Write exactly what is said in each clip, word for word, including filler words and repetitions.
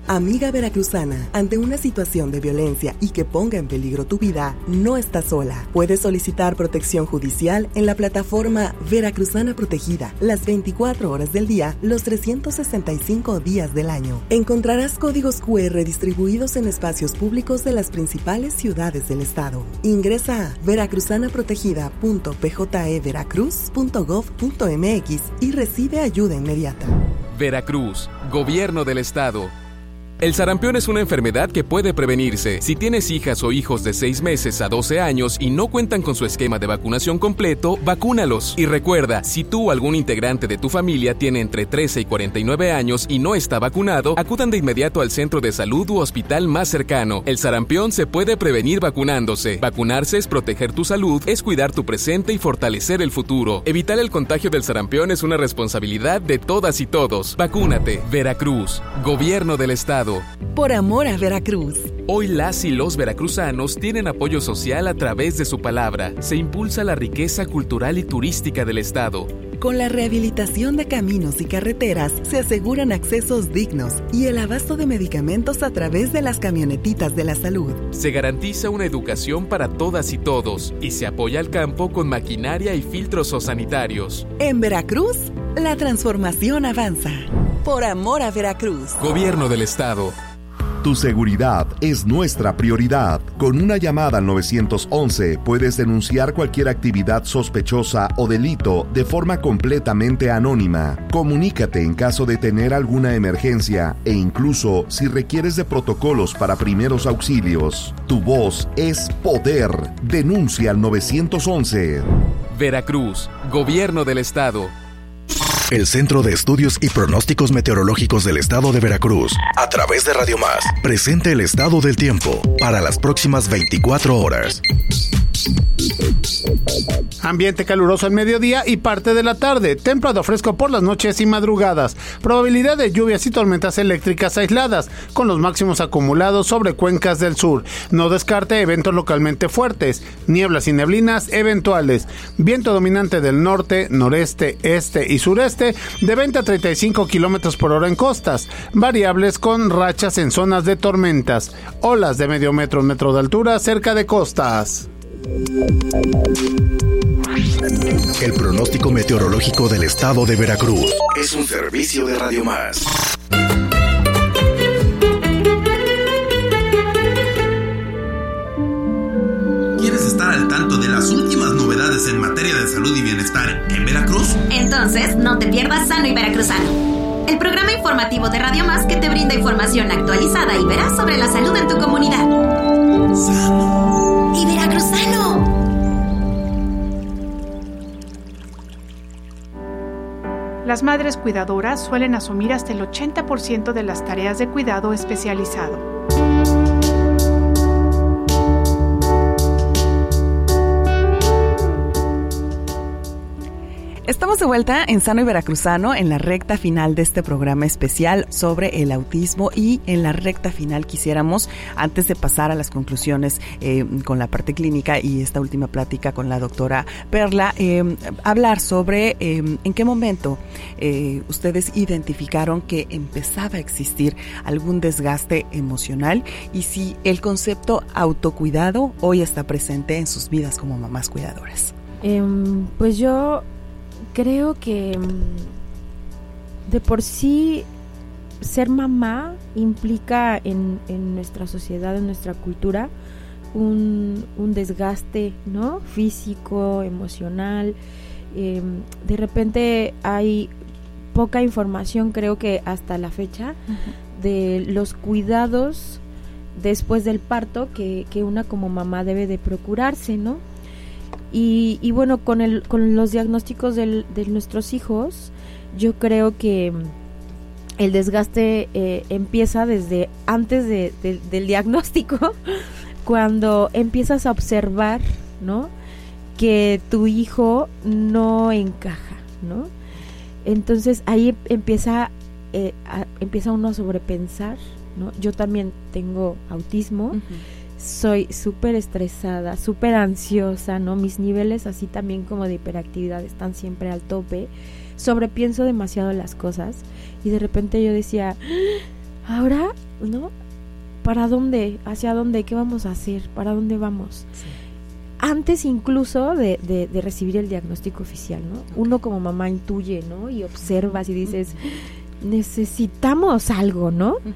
Amiga veracruzana, ante una situación de violencia y que ponga en peligro tu vida, no estás sola. Puedes solicitar protección judicial en la plataforma Veracruzana Protegida, las veinticuatro horas del día, los trescientos sesenta y cinco días del año. Encontrarás códigos cu erre distribuidos en espacios públicos de las principales ciudades del estado. Ingresa a veracruzana protegida punto p j e veracruz punto gov punto m x y recibe ayuda inmediata. Veracruz, Gobierno del Estado. El sarampión es una enfermedad que puede prevenirse. Si tienes hijas o hijos de seis meses a doce años y no cuentan con su esquema de vacunación completo, vacúnalos. Y recuerda, si tú o algún integrante de tu familia tiene entre trece y cuarenta y nueve años y no está vacunado, acudan de inmediato al centro de salud u hospital más cercano. El sarampión se puede prevenir vacunándose. Vacunarse es proteger tu salud, es cuidar tu presente y fortalecer el futuro. Evitar el contagio del sarampión es una responsabilidad de todas y todos. Vacúnate. Veracruz, Gobierno del Estado. Por amor a Veracruz. Hoy las y los veracruzanos tienen apoyo social a través de su palabra. Se impulsa la riqueza cultural y turística del estado. Con la rehabilitación de caminos y carreteras se aseguran accesos dignos y el abasto de medicamentos a través de las camionetitas de la salud. Se garantiza una educación para todas y todos y se apoya al campo con maquinaria y filtros sanitarios. En Veracruz, la transformación avanza. Por amor a Veracruz. Gobierno del Estado. Tu seguridad es nuestra prioridad. Con una llamada al nueve once puedes denunciar cualquier actividad sospechosa o delito de forma completamente anónima. Comunícate en caso de tener alguna emergencia e incluso si requieres de protocolos para primeros auxilios. Tu voz es poder. Denuncia al nueve once. Veracruz, Gobierno del Estado. El Centro de Estudios y Pronósticos Meteorológicos del Estado de Veracruz, a través de Radio Más, presenta el estado del tiempo para las próximas veinticuatro horas. Ambiente caluroso al mediodía y parte de la tarde, templado fresco por las noches y madrugadas, probabilidad de lluvias y tormentas eléctricas aisladas, con los máximos acumulados sobre cuencas del sur. No descarte eventos localmente fuertes, nieblas y neblinas eventuales, viento dominante del norte, noreste, este y sureste de veinte a treinta y cinco kilómetros por hora en costas, variables con rachas en zonas de tormentas, olas de medio metro, metro de altura cerca de costas. El pronóstico meteorológico del estado de Veracruz es un servicio de Radio Más. ¿Quieres estar al tanto de las últimas novedades en materia de salud y bienestar en Veracruz? Entonces, no te pierdas Sano y Veracruzano, el programa informativo de Radio Más que te brinda información actualizada y veraz sobre la salud en tu comunidad. Sano y Veracruzano. Las madres cuidadoras suelen asumir hasta el ochenta por ciento de las tareas de cuidado especializado. Estamos de vuelta en Sano y Veracruzano en la recta final de este programa especial sobre el autismo, y en la recta final quisiéramos, antes de pasar a las conclusiones eh, con la parte clínica y esta última plática con la doctora Perla, eh, hablar sobre eh, en qué momento eh, ustedes identificaron que empezaba a existir algún desgaste emocional y si el concepto autocuidado hoy está presente en sus vidas como mamás cuidadoras. Eh, pues yo creo que de por sí ser mamá implica en, en nuestra sociedad, en nuestra cultura, un, un desgaste, ¿no? Físico, emocional. Eh, de repente hay poca información, creo que hasta la fecha, uh-huh, de los cuidados después del parto que, que una como mamá debe de procurarse, ¿no? Y, y bueno, con el con los diagnósticos del, de nuestros hijos, yo creo que el desgaste eh, empieza desde antes de, de, del diagnóstico, cuando empiezas a observar, ¿no?, que tu hijo no encaja, ¿no? Entonces ahí empieza eh, a, empieza uno a sobrepensar, ¿no? Yo también tengo autismo. Uh-huh. Soy súper estresada, súper ansiosa, ¿no? Mis niveles así también como de hiperactividad están siempre al tope. Sobrepienso demasiado las cosas y de repente yo decía, ahora ¿no? ¿Para dónde? ¿Hacia dónde? ¿Qué vamos a hacer? ¿Para dónde vamos? Sí. Antes incluso de, de, de recibir el diagnóstico oficial, ¿no? Okay. Uno como mamá intuye, ¿no? Y observas y dices, necesitamos algo, ¿no? Uh-huh.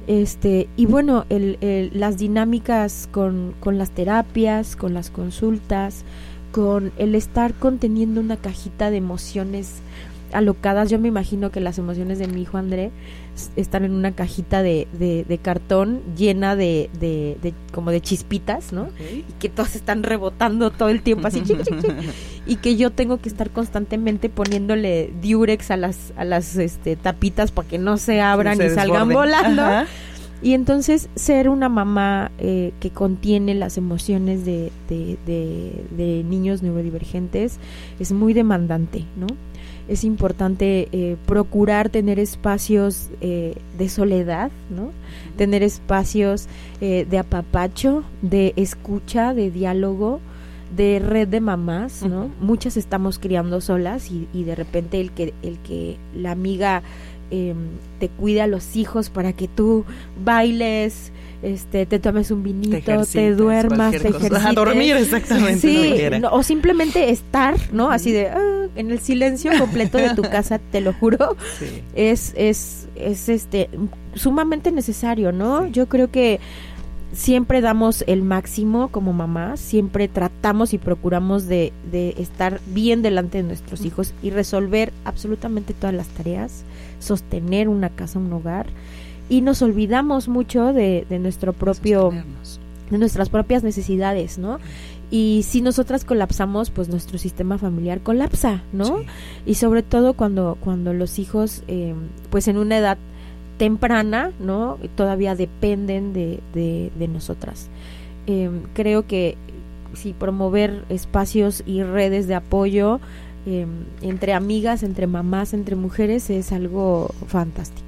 Este, y bueno, el, el, las dinámicas con, con las terapias, con las consultas, con el estar conteniendo una cajita de emociones alocadas. Yo me imagino que las emociones de mi hijo André están en una cajita de, de, de cartón llena de, de, de como de chispitas, ¿no? Okay. Y que todas están rebotando todo el tiempo así, chic, chic, chic, y que yo tengo que estar constantemente poniéndole diurex a las a las este tapitas para que no se abran se y desborden. Salgan volando. Ajá. Y entonces ser una mamá eh, que contiene las emociones de, de, de, de niños neurodivergentes es muy demandante, ¿no? Es importante eh, procurar tener espacios eh, de soledad, ¿no? Uh-huh. Tener espacios eh, de apapacho, de escucha, de diálogo, de red de mamás, ¿no? Uh-huh. Muchas estamos criando solas y, y de repente el que el que la amiga eh, te cuide a los hijos para que tú bailes, este, te tomes un vinito, te, te duermas, te ejercites. A dormir, exactamente. Sí, no, o simplemente estar, ¿no? Así de, ah, en el silencio completo de tu casa, te lo juro, sí. es, es, es este, sumamente necesario, ¿no? Sí. Yo creo que siempre damos el máximo como mamás, siempre tratamos y procuramos de, de estar bien delante de nuestros hijos y resolver absolutamente todas las tareas, sostener una casa, un hogar, y nos olvidamos mucho de, de nuestro propio, de nuestras propias necesidades, ¿no? Y si nosotras colapsamos, pues nuestro sistema familiar colapsa, ¿no? Sí. Y sobre todo cuando, cuando los hijos, eh, pues en una edad temprana, ¿no? Todavía dependen de, de, de nosotras. Eh, creo que sí, promover espacios y redes de apoyo eh, entre amigas, entre mamás, entre mujeres es algo fantástico.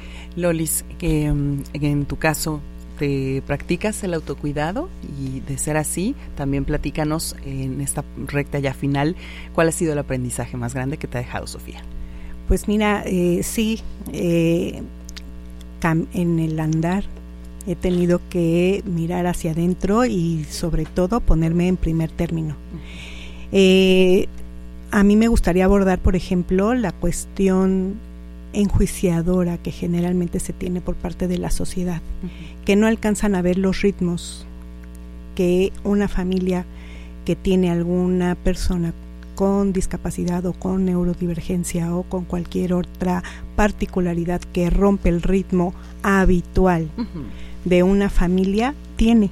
Lolis, que en tu caso te practicas el autocuidado, y de ser así, también platícanos en esta recta ya final, ¿cuál ha sido el aprendizaje más grande que te ha dejado Sofía? Pues mira, eh, sí, eh, cam- en el andar he tenido que mirar hacia adentro y sobre todo ponerme en primer término. Eh, a mí me gustaría abordar, por ejemplo, la cuestión enjuiciadora que generalmente se tiene por parte de la sociedad, uh-huh. que no alcanzan a ver los ritmos que una familia que tiene alguna persona con discapacidad o con neurodivergencia o con cualquier otra particularidad que rompe el ritmo habitual uh-huh. de una familia tiene.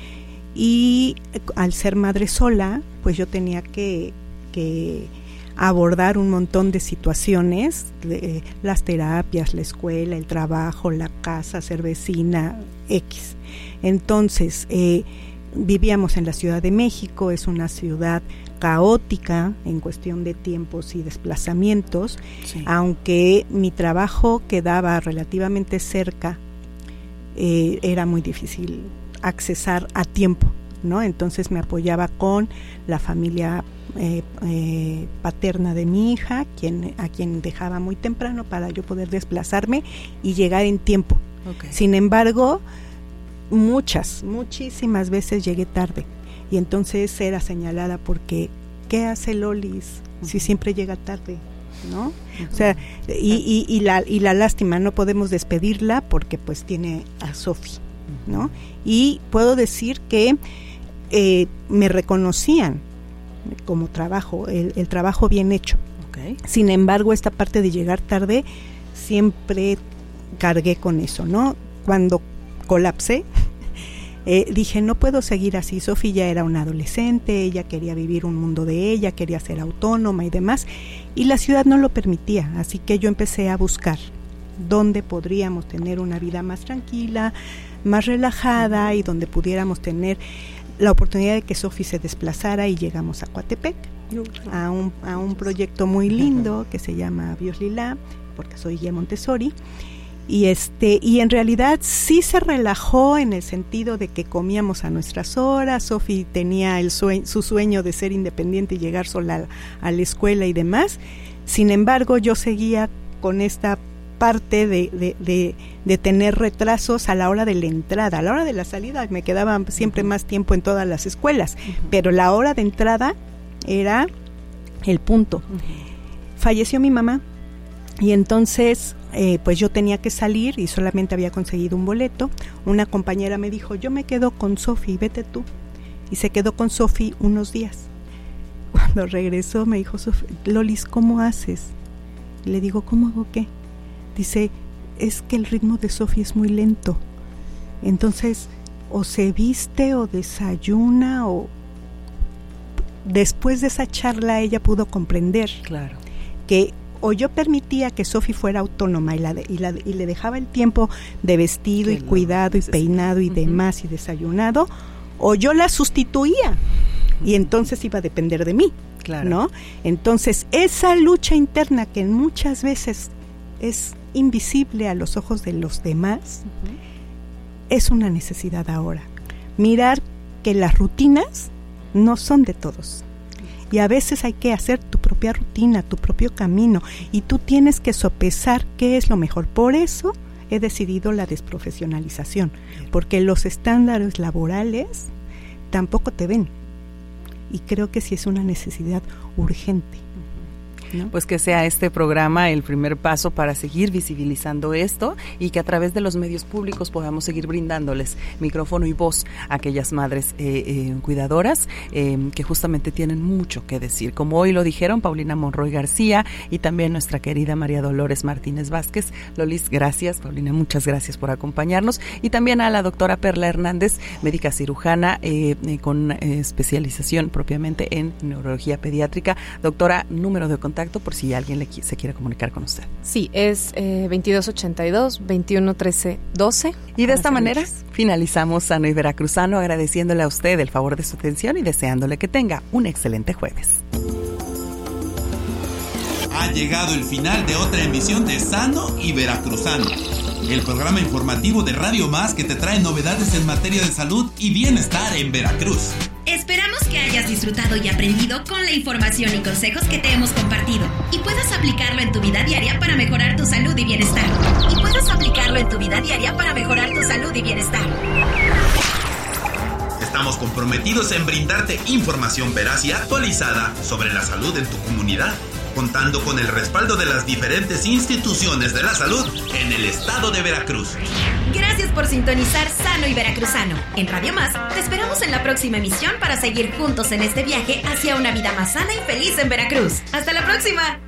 Y al ser madre sola, pues yo tenía que, que abordar un montón de situaciones, de, las terapias, la escuela, el trabajo, la casa, ser vecina, X. Entonces, eh, vivíamos en la Ciudad de México, es una ciudad caótica en cuestión de tiempos y desplazamientos, sí. aunque mi trabajo quedaba relativamente cerca, eh, era muy difícil accesar a tiempo, ¿no? Entonces me apoyaba con la familia Eh, eh, paterna de mi hija, quien, a quien dejaba muy temprano para yo poder desplazarme y llegar en tiempo. Okay. Sin embargo, muchas, muchísimas veces llegué tarde y entonces era señalada porque ¿qué hace Lolis uh-huh. si siempre llega tarde? ¿No? Uh-huh. O sea, y, y, y, la, y la lástima, no podemos despedirla porque pues tiene a Sofi, ¿no? Y puedo decir que eh, me reconocían como trabajo, el, el trabajo bien hecho. Okay. Sin embargo, esta parte de llegar tarde siempre cargué con eso, ¿no? Cuando colapsé, eh, dije, no puedo seguir así. Sofía ya era una adolescente, ella quería vivir un mundo de ella, quería ser autónoma y demás, y la ciudad no lo permitía, así que yo empecé a buscar dónde podríamos tener una vida más tranquila, más relajada y donde pudiéramos tener la oportunidad de que Sofi se desplazara, y llegamos a Coatepec, a un, a un proyecto muy lindo que se llama Bioslila, porque soy guía Montessori, y este y en realidad sí se relajó en el sentido de que comíamos a nuestras horas. Sofi tenía el sueño, su sueño de ser independiente y llegar sola a, a la escuela y demás. Sin embargo, yo seguía con esta parte de, de, de, de tener retrasos a la hora de la entrada. A la hora de la salida me quedaba siempre uh-huh. más tiempo en todas las escuelas, uh-huh. pero la hora de entrada era el punto. Uh-huh. Falleció mi mamá y entonces eh, pues yo tenía que salir y solamente había conseguido un boleto. Una compañera me dijo, yo me quedo con Sofi, vete tú. Y se quedó con Sofi unos días. Cuando regresó me dijo, Lolis, ¿cómo haces? Le digo, ¿cómo hago qué? Dice, es que el ritmo de Sofi es muy lento. Entonces, o se viste o desayuna o... Después de esa charla ella pudo comprender claro. que o yo permitía que Sofi fuera autónoma y, la de, y, la, y le dejaba el tiempo de vestido que y cuidado y peinado y uh-huh. demás y desayunado, o yo la sustituía uh-huh. y entonces iba a depender de mí, claro. ¿no? Entonces esa lucha interna que muchas veces es invisible a los ojos de los demás uh-huh. es una necesidad ahora. Mirar que las rutinas no son de todos. Y a veces hay que hacer tu propia rutina, tu propio camino, y tú tienes que sopesar qué es lo mejor. Por eso he decidido la desprofesionalización, porque los estándares laborales tampoco te ven. Y creo que sí es una necesidad urgente, ¿no? Pues que sea este programa el primer paso para seguir visibilizando esto y que a través de los medios públicos podamos seguir brindándoles micrófono y voz a aquellas madres eh, eh, cuidadoras eh, que justamente tienen mucho que decir, como hoy lo dijeron Paulina Monroy García y también nuestra querida María Dolores Martínez Vázquez. Lolis, gracias. Paulina, muchas gracias por acompañarnos, y también a la doctora Perla Hernández, médica cirujana eh, eh, con eh, especialización propiamente en neurología pediátrica. Doctora, número de contacto por si alguien le, se quiere comunicar con usted. Sí, es eh, veintidós ochenta y dos, veintiuno trece doce. Y de esta manera finalizamos Sano y Veracruzano, agradeciéndole a usted el favor de su atención y deseándole que tenga un excelente jueves. Ha llegado el final de otra emisión de Sano y Veracruzano, el programa informativo de Radio Más que te trae novedades en materia de salud y bienestar en Veracruz. Esperamos que hayas disfrutado y aprendido con la información y consejos que te hemos compartido y puedas aplicarlo en tu vida diaria para mejorar tu salud y bienestar. Y puedas aplicarlo en tu vida diaria para mejorar tu salud y bienestar. Estamos comprometidos en brindarte información veraz y actualizada sobre la salud en tu comunidad, contando con el respaldo de las diferentes instituciones de la salud en el estado de Veracruz. Gracias por sintonizar Sano y Veracruzano. En Radio Más te esperamos en la próxima emisión para seguir juntos en este viaje hacia una vida más sana y feliz en Veracruz. ¡Hasta la próxima!